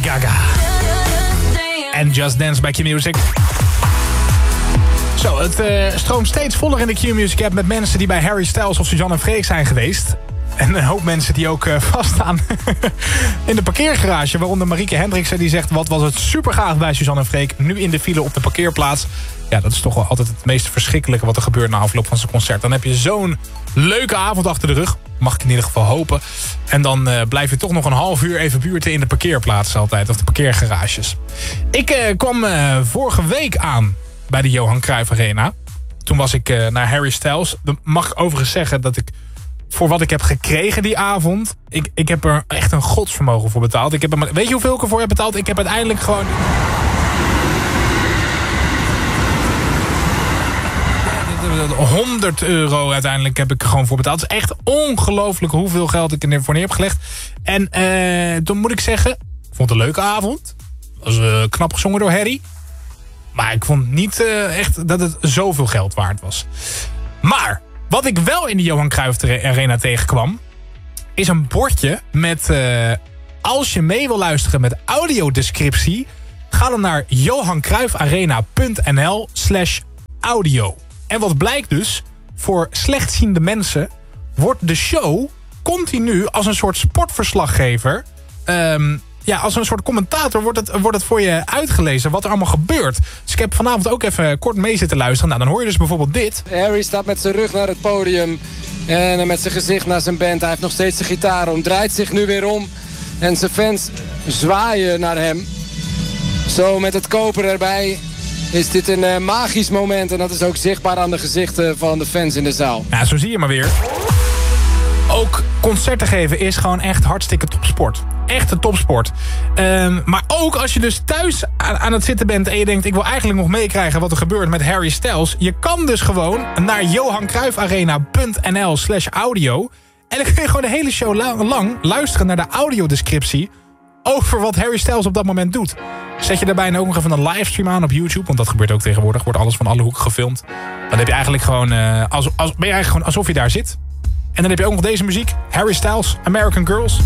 Gaga. En Just Dance bij Q-Music. Zo, het stroomt steeds voller in de Q-Music app met mensen die bij Harry Styles of Suzanne Freek zijn geweest. En een hoop mensen die ook vaststaan in de parkeergarage. Waaronder Marieke Hendriksen die zegt... wat was het super gaaf bij Suzanne Freek. Nu in de file op de parkeerplaats. Ja, dat is toch wel altijd het meest verschrikkelijke wat er gebeurt na afloop van zijn concert. Dan heb je zo'n leuke avond achter de rug. Mag ik in ieder geval hopen. En dan blijf je toch nog een half uur even buurten in de parkeerplaatsen altijd. Of de parkeergarages. Ik kwam vorige week aan bij de Johan Cruijff Arena. Toen was ik naar Harry Styles. Dan mag ik overigens zeggen dat ik... voor wat ik heb gekregen die avond... Ik heb er echt een godsvermogen voor betaald. Weet je hoeveel ik ervoor heb betaald? Ik heb uiteindelijk gewoon... €100 uiteindelijk heb ik er gewoon voor betaald. Het is echt ongelooflijk hoeveel geld ik ervoor neer heb gelegd. En toen moet ik zeggen... ik vond het een leuke avond. Het was knap gezongen door Harry. Maar ik vond niet echt dat het zoveel geld waard was. Maar... wat ik wel in de Johan Cruijff Arena tegenkwam... is een bordje met... als je mee wil luisteren met audiodescriptie... ga dan naar johancruijffarena.nl/audio. En wat blijkt dus... voor slechtziende mensen... wordt de show continu als een soort sportverslaggever... als een soort commentator wordt het voor je uitgelezen wat er allemaal gebeurt. Dus ik heb vanavond ook even kort mee zitten luisteren. Nou, dan hoor je dus bijvoorbeeld dit. Harry staat met zijn rug naar het podium en met zijn gezicht naar zijn band. Hij heeft nog steeds zijn gitaar om, draait zich nu weer om. En zijn fans zwaaien naar hem. Zo met het koper erbij is dit een magisch moment. En dat is ook zichtbaar aan de gezichten van de fans in de zaal. Ja, zo zie je maar weer. Ook concerten geven is gewoon echt hartstikke topsport. Echte topsport. Maar ook als je dus thuis aan het zitten bent... en je denkt, ik wil eigenlijk nog meekrijgen wat er gebeurt met Harry Styles... je kan dus gewoon naar johancruijffarena.nl/audio... en dan kun je gewoon de hele show lang luisteren naar de audiodescriptie... over wat Harry Styles op dat moment doet. Zet je daarbij ook nog even een livestream aan op YouTube... want dat gebeurt ook tegenwoordig, wordt alles van alle hoeken gefilmd. Dan heb je eigenlijk gewoon, ben je eigenlijk gewoon alsof je daar zit... En dan heb je ook nog deze muziek. Harry Styles, American Girls.